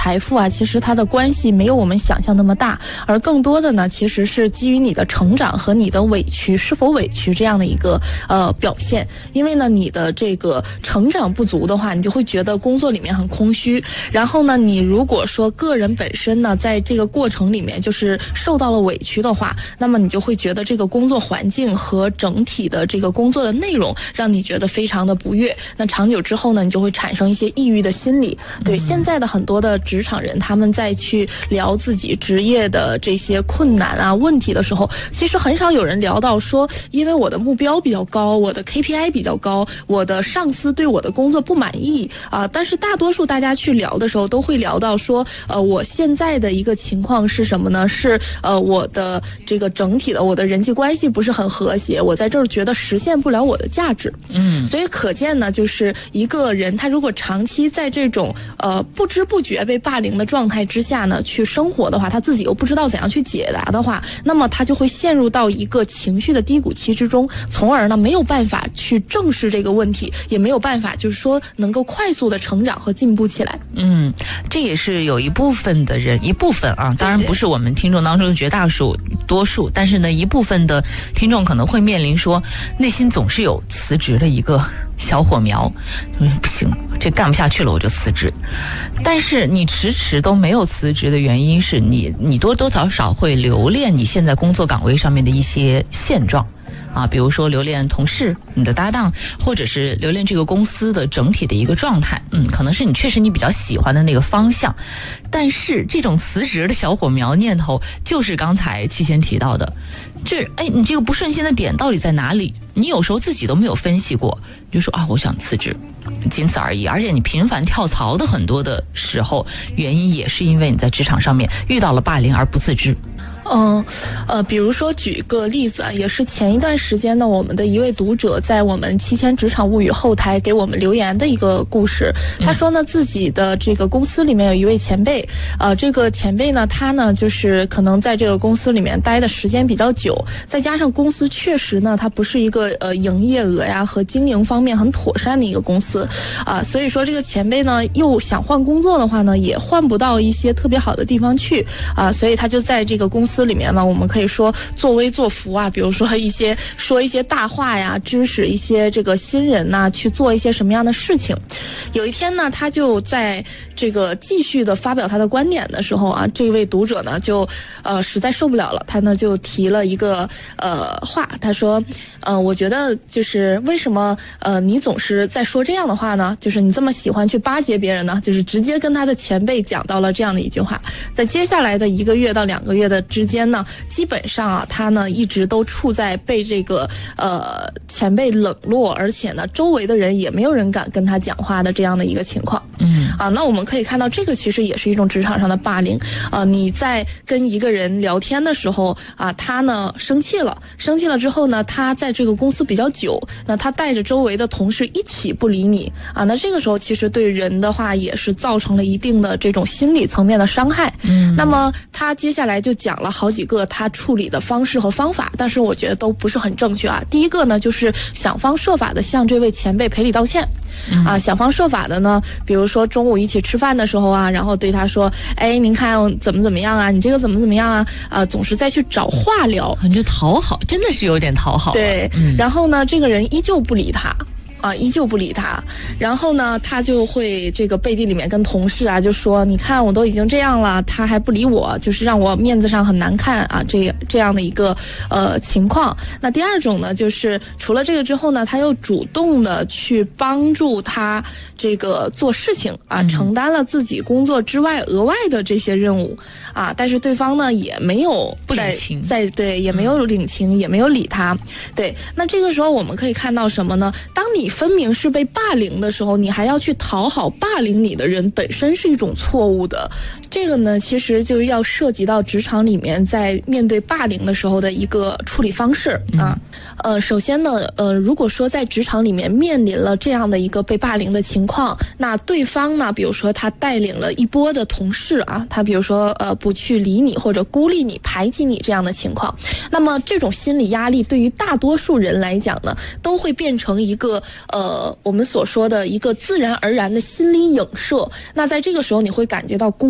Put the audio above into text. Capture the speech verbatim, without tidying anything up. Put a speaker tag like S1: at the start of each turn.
S1: 财富啊，其实它的关系没有我们想象那么大，而更多的呢，其实是基于你的成长和你的委屈是否委屈这样的一个呃表现。因为呢，你的这个成长不足的话，你就会觉得工作里面很空虚。然后呢，你如果说个人本身呢，在这个过程里面就是受到了委屈的话，那么你就会觉得这个工作环境和整体的这个工作的内容让你觉得非常的不悦。那长久之后呢，你就会产生一些抑郁的心理。对，现在的很多的职场人，他们在去聊自己职业的这些困难啊问题的时候，其实很少有人聊到说，因为我的目标比较高，我的 K P I 比较高，我的上司对我的工作不满意啊。但是大多数大家去聊的时候，都会聊到说，呃，我现在的一个情况是什么呢？是呃，我的这个整体的我的人际关系不是很和谐，我在这儿觉得实现不了我的价值。嗯，所以可见呢，就是一个人他如果长期在这种呃不知不觉被霸凌的状态之下呢去生活的话，他自己又不知道怎样去解答的话，那么他就会陷入到一个情绪的低谷期之中，从而呢没有办法去正视这个问题，也没有办法就是说能够快速的成长和进步起来。
S2: 嗯，这也是有一部分的人，一部分啊，当然不是我们听众当中的绝大数多数，但是呢，一部分的听众可能会面临说，内心总是有辞职的一个小火苗，不行，这干不下去了，我就辞职。但是你迟迟都没有辞职的原因是你，你多多少少会留恋你现在工作岗位上面的一些现状。啊，比如说留恋同事、你的搭档，或者是留恋这个公司的整体的一个状态，嗯，可能是你确实你比较喜欢的那个方向，但是这种辞职的小火苗念头，就是刚才七贤提到的，这哎，你这个不顺心的点到底在哪里？你有时候自己都没有分析过，你就说啊，我想辞职，仅此而已。而且你频繁跳槽的很多的时候，原因也是因为你在职场上面遇到了霸凌而不自知。
S1: 嗯，呃，比如说举个例子啊，也是前一段时间呢，我们的一位读者在我们七千职场物语后台给我们留言的一个故事。他说呢，自己的这个公司里面有一位前辈，呃，这个前辈呢，他呢就是可能在这个公司里面待的时间比较久，再加上公司确实呢，它不是一个呃营业额呀和经营方面很妥善的一个公司啊、呃，所以说这个前辈呢又想换工作的话呢，也换不到一些特别好的地方去啊、呃，所以他就在这个公司里面嘛，我们可以说作威作福啊，比如说一些说一些大话呀，指使一些这个新人呐、啊、去做一些什么样的事情。有一天呢，他就在这个继续的发表他的观点的时候啊，这位读者呢就呃实在受不了了，他呢就提了一个呃话，他说呃我觉得就是为什么呃你总是在说这样的话呢？就是你这么喜欢去巴结别人呢？就是直接跟他的前辈讲到了这样的一句话。在接下来的一个月到两个月的之间呢，基本上啊他呢一直都处在被这个呃前辈冷落，而且呢周围的人也没有人敢跟他讲话的这样的一个情况。嗯啊，那我们可以看到这个其实也是一种职场上的霸凌啊。你在跟一个人聊天的时候啊，他呢生气了，生气了之后呢，他在这个公司比较久，那他带着周围的同事一起不理你啊，那这个时候其实对人的话也是造成了一定的这种心理层面的伤害。嗯，那么他接下来就讲了好几个他处理的方式和方法，但是我觉得都不是很正确啊。第一个呢，就是想方设法的向这位前辈赔礼道歉。啊，想方设法的呢，比如说中午一起吃饭的时候啊，然后对他说，哎，您看怎么怎么样啊，你这个怎么怎么样啊，啊，总是在去找话聊，
S2: 你就讨好，真的是有点讨好、啊。
S1: 对、嗯，然后呢，这个人依旧不理他。啊，依旧不理他，然后呢，他就会这个背地里面跟同事啊，就说，你看我都已经这样了，他还不理我，就是让我面子上很难看啊，这这样的一个呃情况。那第二种呢，就是除了这个之后呢，他又主动的去帮助他这个做事情啊，承担了自己工作之外额外的这些任务啊，但是对方呢也没有
S2: 不领情，
S1: 在对也没有领情、嗯，也没有理他。对，那这个时候我们可以看到什么呢？当你分明是被霸凌的时候，你还要去讨好霸凌你的人，本身是一种错误的。这个呢，其实就是要涉及到职场里面在面对霸凌的时候的一个处理方式啊。嗯呃，首先呢，呃，如果说在职场里面面临了这样的一个被霸凌的情况，那对方呢，比如说他带领了一波的同事啊，他比如说呃不去理你或者孤立你、排挤你这样的情况，那么这种心理压力对于大多数人来讲呢，都会变成一个呃我们所说的一个自然而然的心理影射。那在这个时候，你会感觉到孤